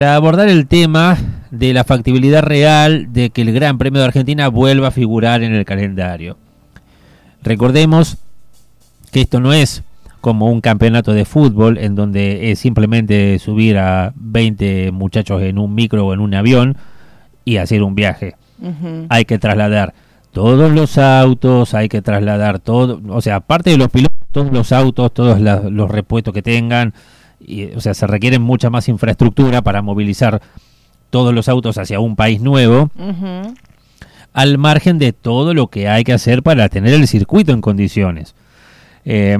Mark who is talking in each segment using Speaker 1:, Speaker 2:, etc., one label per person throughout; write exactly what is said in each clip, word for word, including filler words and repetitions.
Speaker 1: Para abordar el tema de la factibilidad real de que el Gran Premio de Argentina vuelva a figurar en el calendario. Recordemos que esto no es como un campeonato de fútbol en donde es simplemente subir a veinte muchachos en un micro o en un avión y hacer un viaje. Uh-huh. Hay que trasladar todos los autos, hay que trasladar todo, o sea, aparte de los pilotos, todos los autos, todos la, los repuestos que tengan. Y, o sea, se requiere mucha más infraestructura para movilizar todos los autos hacia un país nuevo, uh-huh. al margen de todo lo que hay que hacer para tener el circuito en condiciones. Eh,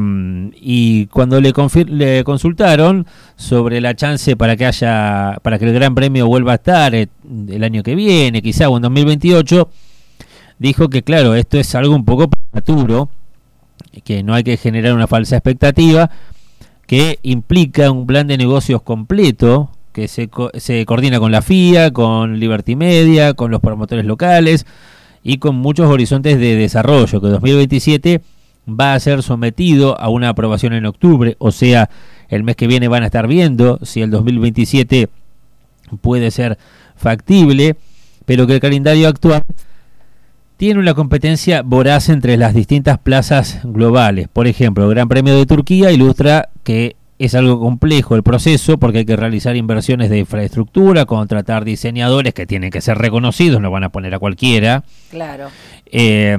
Speaker 1: y cuando le, confir- le consultaron sobre la chance para que haya, para que el Gran Premio vuelva a estar eh, el año que viene, quizá o en dos mil veintiocho, dijo que claro, esto es algo un poco prematuro, que no hay que generar una falsa expectativa, que implica un plan de negocios completo que se, co- se coordina con la F I A, con Liberty Media, con los promotores locales y con muchos horizontes de desarrollo, que dos mil veintisiete va a ser sometido a una aprobación en octubre, o sea, el mes que viene van a estar viendo si el dos mil veintisiete puede ser factible, pero que el calendario actual tiene una competencia voraz entre las distintas plazas globales. Por ejemplo, el Gran Premio de Turquía ilustra que es algo complejo el proceso porque hay que realizar inversiones de infraestructura, contratar diseñadores que tienen que ser reconocidos, no van a poner a cualquiera.
Speaker 2: Claro.
Speaker 1: Eh,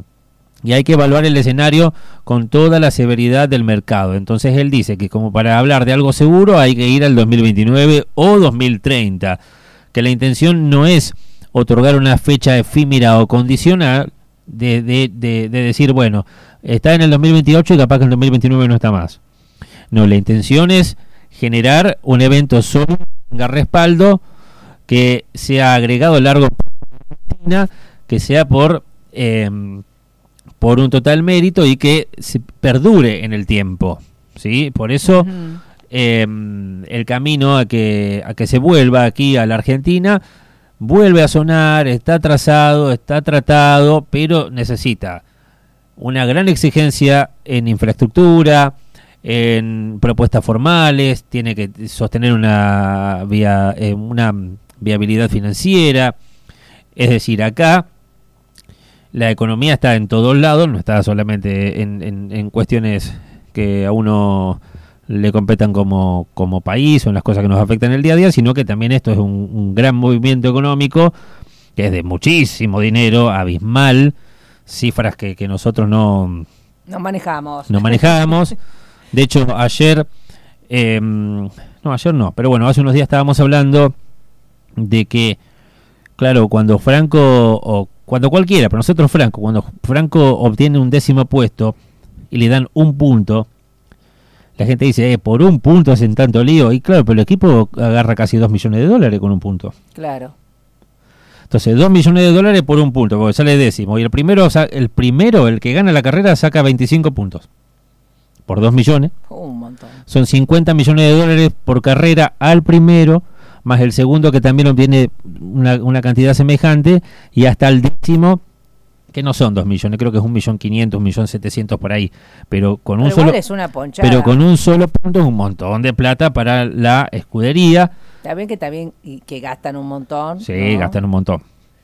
Speaker 1: y hay que evaluar el escenario con toda la severidad del mercado. Entonces él dice que como para hablar de algo seguro hay que ir al dos mil veintinueve o dos mil treinta, que la intención no es otorgar una fecha efímera o condicional de, de, de, de decir, bueno, está en el dos mil veintiocho y capaz que en el dos mil veintinueve no está más. No, la intención es generar un evento sólido, que tenga respaldo, que sea agregado a largo plazo, que sea por, eh, por un total mérito y que se perdure en el tiempo, ¿sí? Por eso uh-huh. eh, el camino a que, a que se vuelva aquí a la Argentina vuelve a sonar, está trazado, está tratado, pero necesita una gran exigencia en infraestructura, en propuestas formales, tiene que sostener una, via, eh, una viabilidad financiera. Es decir, acá la economía está en todos lados, no está solamente en, en, en cuestiones que a uno le competan como, como país o en las cosas que nos afectan el día a día, sino que también esto es un, un gran movimiento económico que es de muchísimo dinero, abismal, cifras que, que nosotros no,
Speaker 2: no manejamos.
Speaker 1: No manejamos. De hecho, ayer, eh, no, ayer no, pero bueno, hace unos días estábamos hablando de que, claro, cuando Franco, o cuando cualquiera, pero nosotros Franco, cuando Franco obtiene un décimo puesto y le dan un punto, la gente dice, eh, por un punto hacen tanto lío. Y claro, pero el equipo agarra casi dos millones de dólares con un punto.
Speaker 2: Claro.
Speaker 1: Entonces, dos millones de dólares por un punto, porque sale décimo. Y el primero, el primero, el que gana la carrera, saca veinticinco puntos. Por dos millones.
Speaker 2: Un montón.
Speaker 1: Son cincuenta millones de dólares por carrera al primero, más el segundo que también obtiene una, una cantidad semejante, y hasta el décimo, que no son dos millones, creo que es un millón quinientos, un millón setecientos por ahí, pero con un
Speaker 2: pero
Speaker 1: solo
Speaker 2: es una ponchada.
Speaker 1: Pero con un solo punto es un montón de plata para la escudería.
Speaker 2: Está bien que también y que gastan un montón.
Speaker 1: Sí, ¿no? Gastan un montón.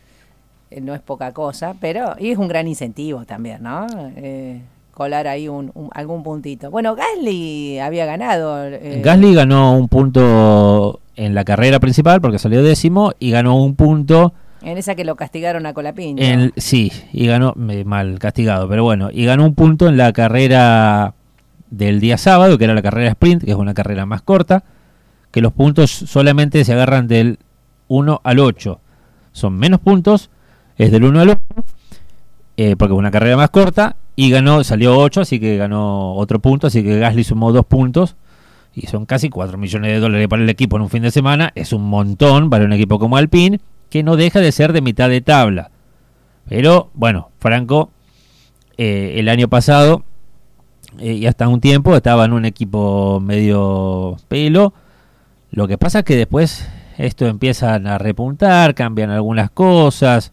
Speaker 2: Eh, no es poca cosa, pero y es un gran incentivo también, ¿no? Eh, colar ahí un, un, algún puntito. Bueno, Gasly había ganado. Eh.
Speaker 1: Gasly ganó un punto en la carrera principal porque salió décimo y ganó un punto.
Speaker 2: En esa que lo castigaron a Colapinto.
Speaker 1: En, sí, y ganó, mal castigado, pero bueno, y ganó un punto en la carrera del día sábado, que era la carrera sprint, que es una carrera más corta, que los puntos solamente se agarran del uno al ocho. Son menos puntos, es del uno al ocho, eh, porque es una carrera más corta, y ganó, salió ocho, así que ganó otro punto, así que Gasly sumó dos puntos, y son casi cuatro millones de dólares para el equipo en un fin de semana, es un montón para un equipo como Alpine, que no deja de ser de mitad de tabla. Pero, bueno, Franco, eh, el año pasado, eh, y hasta un tiempo, estaba en un equipo medio pelo. Lo que pasa es que después esto empiezan a repuntar, cambian algunas cosas,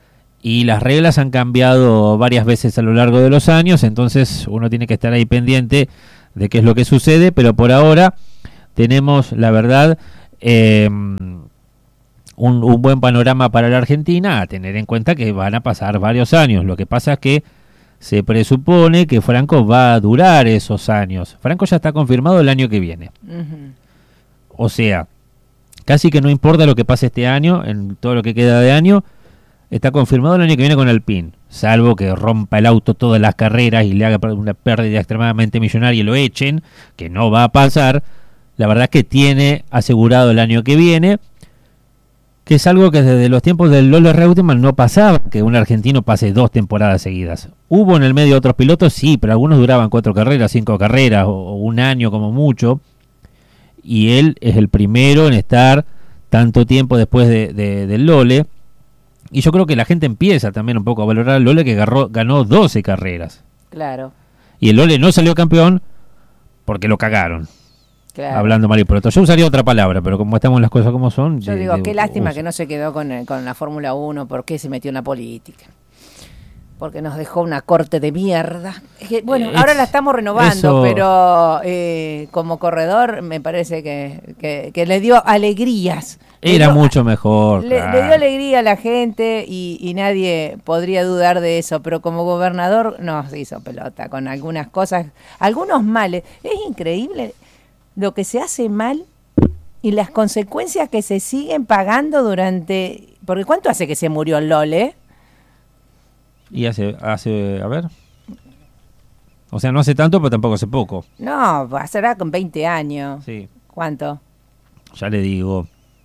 Speaker 1: y las reglas han cambiado varias veces a lo largo de los años, entonces uno tiene que estar ahí pendiente de qué es lo que sucede, pero por ahora tenemos, la verdad, eh, un, un buen panorama para la Argentina, a tener en cuenta que van a pasar varios años. Lo que pasa es que se presupone que Franco va a durar esos años. Franco ya está confirmado el año que viene. Uh-huh. O sea, casi que no importa lo que pase este año, en todo lo que queda de año, está confirmado el año que viene con Alpine. Salvo que rompa el auto todas las carreras y le haga una pérdida extremadamente millonaria y lo echen, que no va a pasar. La verdad es que tiene asegurado el año que viene, que es algo que desde los tiempos del Lolo Reutemann no pasaba, que un argentino pase dos temporadas seguidas. Hubo en el medio otros pilotos, sí, pero algunos duraban cuatro carreras, cinco carreras, o, o un año como mucho, y él es el primero en estar tanto tiempo después de, de, del Lole, y yo creo que la gente empieza también un poco a valorar al Lole, que agarró, ganó doce carreras.
Speaker 2: Claro.
Speaker 1: Y el Lole no salió campeón porque lo cagaron. Claro. Hablando mal y pronto. Yo usaría otra palabra, pero como estamos las cosas como son...
Speaker 2: Yo de, digo, de, qué lástima uso. Que no se quedó con, con la Fórmula uno, porque se metió en la política. Porque nos dejó una corte de mierda. Es que, bueno, es, ahora la estamos renovando, eso... pero eh, como corredor me parece que, que, que le dio alegrías.
Speaker 1: Era dio, mucho mejor.
Speaker 2: Le, claro. le dio alegría a la gente y, y nadie podría dudar de eso, pero como gobernador nos hizo pelota con algunas cosas, algunos males. Es increíble lo que se hace mal y las consecuencias que se siguen pagando durante... Porque ¿cuánto hace que se murió el Lole?
Speaker 1: Y hace, hace, a ver... O sea, no hace tanto, pero tampoco hace poco.
Speaker 2: No, será con veinte años.
Speaker 1: Sí.
Speaker 2: ¿Cuánto?
Speaker 1: Ya le digo...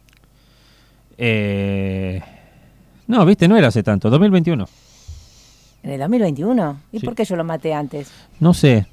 Speaker 1: Eh... No, viste, no era hace tanto, dos mil veintiuno.
Speaker 2: ¿En el dos mil veintiuno? ¿Y
Speaker 1: sí.
Speaker 2: por qué yo lo maté antes?
Speaker 1: No sé.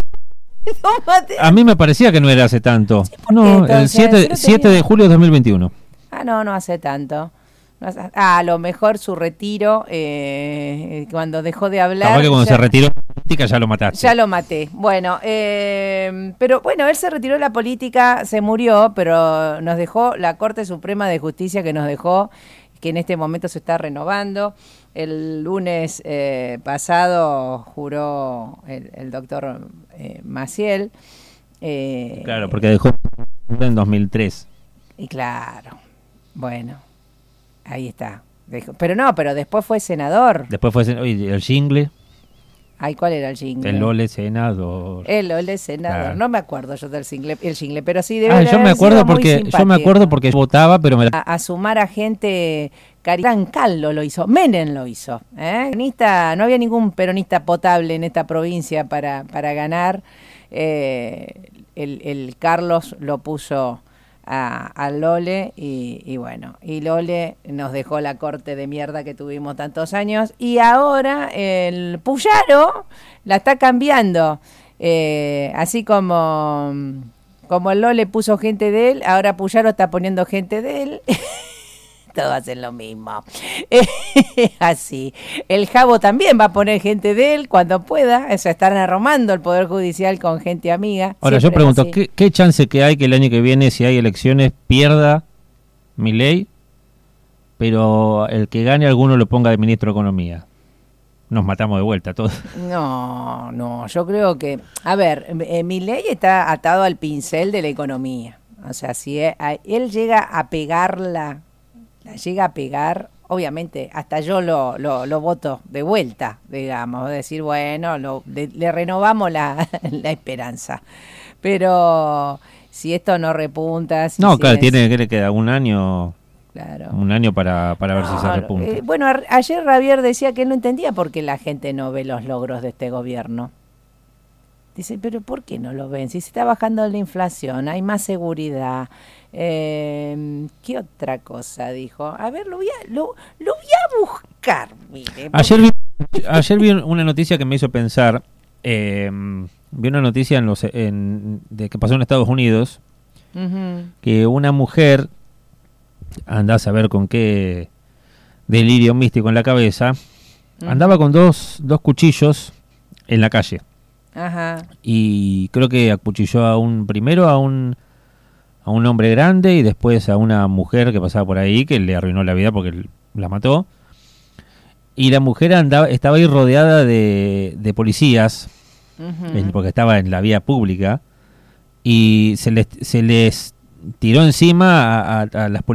Speaker 1: A mí me parecía que no era hace tanto. Sí, no, entonces, el siete, tenía... siete de julio de dos mil veintiuno.
Speaker 2: Ah, no, no hace tanto. No hace... Ah, a lo mejor su retiro, eh, cuando dejó de hablar...
Speaker 1: Capaz que cuando
Speaker 2: ya...
Speaker 1: se retiró de la política ya lo mataste.
Speaker 2: Ya lo maté. Bueno, eh, pero bueno, él se retiró de la política, se murió, pero nos dejó la Corte Suprema de Justicia que nos dejó, que en este momento se está renovando. El lunes eh, pasado juró el, el doctor eh, Maciel. Eh,
Speaker 1: claro, porque dejó en dos mil tres.
Speaker 2: Y claro, bueno, ahí está. Dejó, pero no, pero después fue senador.
Speaker 1: Después fue senador. Oye, el jingle.
Speaker 2: Ay, ¿cuál era el jingle?
Speaker 1: El Lole senador.
Speaker 2: El Lole senador. Claro. No me acuerdo yo del jingle, el jingle, pero sí debe
Speaker 1: ah,
Speaker 2: haber
Speaker 1: yo me acuerdo porque
Speaker 2: simpático.
Speaker 1: yo me acuerdo porque votaba, pero me la...
Speaker 2: a, a sumar a gente. Caritán Caldo lo hizo, Menem lo hizo. ¿eh? Peronista, no había ningún peronista potable en esta provincia para, para ganar. Eh, el, el Carlos lo puso a, a Lole y, y bueno, y Lole nos dejó la corte de mierda que tuvimos tantos años y ahora el Puyaro la está cambiando. Eh, así como, como el Lole puso gente de él, ahora Puyaro está poniendo gente de él. Todos hacen lo mismo. Así. El Jabo también va a poner gente de él cuando pueda. O sea, están arromando el Poder Judicial con gente amiga.
Speaker 1: Ahora yo pregunto, ¿qué, ¿qué chance que hay que el año que viene, si hay elecciones, pierda Milei, pero el que gane alguno lo ponga de ministro de Economía? Nos matamos de vuelta todos.
Speaker 2: No, no, yo creo que... A ver, eh, Milei está atado al pincel de la economía. O sea, si él, él llega a pegarla... llega a pegar, obviamente, hasta yo lo, lo, lo voto de vuelta, digamos, decir, bueno, lo, de, le renovamos la, la esperanza. Pero si esto no repunta... Si
Speaker 1: no,
Speaker 2: si
Speaker 1: claro,
Speaker 2: es...
Speaker 1: tiene que le queda un año...
Speaker 2: Claro.
Speaker 1: Un año para, para ver no, si se repunta.
Speaker 2: Eh, bueno, a, ayer Javier decía que él no entendía por qué la gente no ve los logros de este gobierno. Dice, pero ¿por qué no lo ven? Si se está bajando la inflación, hay más seguridad. Eh, ¿Qué otra cosa dijo? A ver, lo voy a, lo, lo voy a buscar. Mire,
Speaker 1: ayer, vi, ayer vi una noticia que me hizo pensar. Eh, vi una noticia en los, en, de que pasó en Estados Unidos. Uh-huh. Que una mujer, anda a saber con qué delirio místico en la cabeza, uh-huh. andaba con dos, dos cuchillos en la calle.
Speaker 2: Ajá.
Speaker 1: Y creo que acuchilló a un primero a un a un hombre grande y después a una mujer que pasaba por ahí que le arruinó la vida porque la mató. Y la mujer andaba estaba ahí rodeada de, de policías, uh-huh. porque estaba en la vía pública y se les se les tiró encima a, a, a las